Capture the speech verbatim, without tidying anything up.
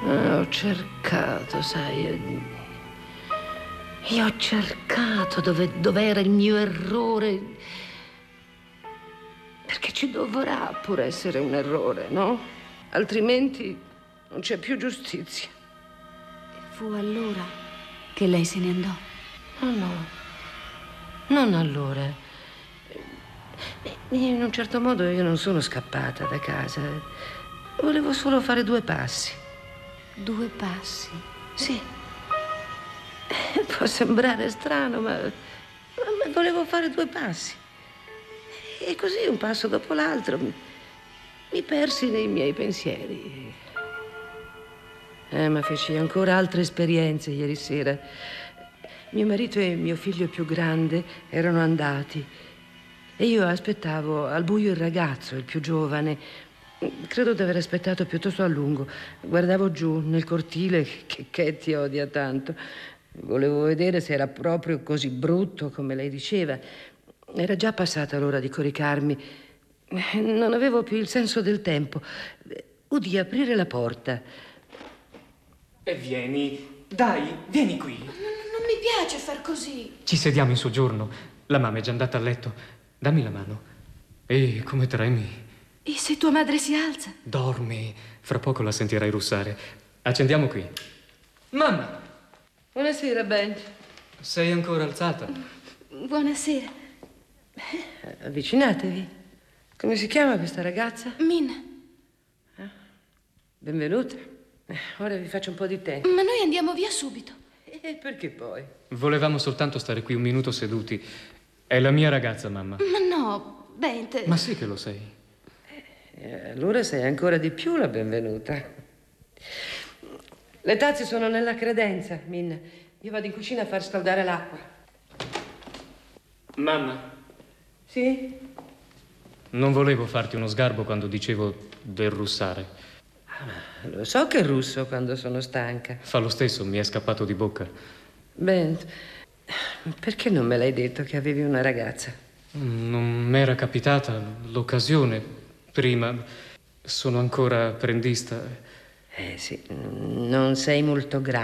Eh, ho cercato, sai, io ho cercato dove, dov'era il mio errore, perché ci dovrà pure essere un errore, no? Altrimenti non c'è più giustizia. E fu allora che lei se ne andò? No, no, non allora. In un certo modo io non sono scappata da casa. Volevo solo fare due passi. Due passi? Sì. Può sembrare strano, ma, ma volevo fare due passi. E così, un passo dopo l'altro, mi, mi persi nei miei pensieri. Eh, ma feci ancora altre esperienze ieri sera. Mio marito e mio figlio più grande erano andati e io aspettavo al buio il ragazzo, il più giovane. Credo di aver aspettato piuttosto a lungo. Guardavo giù nel cortile che Katie odia tanto. Volevo vedere se era proprio così brutto come lei diceva. Era già passata l'ora di coricarmi. Non avevo più il senso del tempo. Udì aprire la porta. E vieni, dai, vieni qui. Non, non mi piace far così. Ci sediamo in soggiorno. La mamma è già andata a letto. Dammi la mano. Ehi, come tremi. E se tua madre si alza? Dormi. Fra poco la sentirai russare. Accendiamo qui. Mamma! Buonasera, Ben. Sei ancora alzata? Buonasera. Eh, avvicinatevi. Come si chiama questa ragazza? Mina. Eh? Benvenuta. Eh, ora vi faccio un po' di tè. Ma noi andiamo via subito. E perché poi? Volevamo soltanto stare qui un minuto seduti. È la mia ragazza, mamma. Ma no, Bent. Ma sì che lo sei. Eh, allora sei ancora di più la benvenuta. Le tazze sono nella credenza, Min. Io vado in cucina a far scaldare l'acqua. Mamma. Sì? Non volevo farti uno sgarbo quando dicevo del russare. Ah, lo so che russo quando sono stanca. Fa lo stesso, mi è scappato di bocca. Ben, perché non me l'hai detto che avevi una ragazza? Non m'era capitata l'occasione prima. Sono ancora apprendista. Eh sì, non sei molto grande.